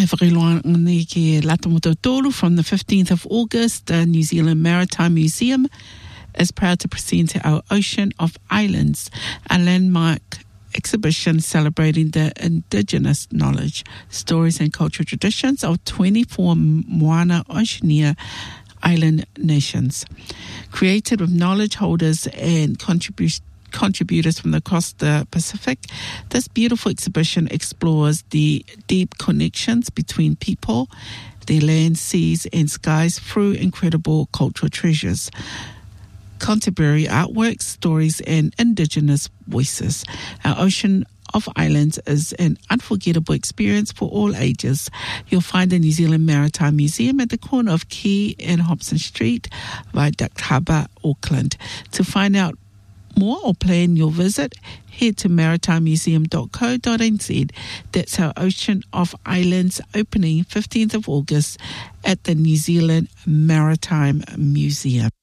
whakiloanga ki Latamoto Tolu from the 15th of August. The New Zealand Maritime Museum is proud to present our Ocean of Islands, a landmark exhibition celebrating the indigenous knowledge, stories and cultural traditions of 24 Moana Oceania island nations. Created with knowledge holders and contributors from across the Pacific, this beautiful exhibition explores the deep connections between people, their land, seas and skies through incredible cultural treasures, contemporary artworks, stories and indigenous voices. Our Ocean of Islands is an unforgettable experience for all ages. You'll find the New Zealand Maritime Museum at the corner of Quay and Hobson Street, Viaduct Harbour, Auckland. To find out more or plan your visit, head to maritimemuseum.co.nz. That's our Ocean of Islands opening 15th of August at the New Zealand Maritime Museum.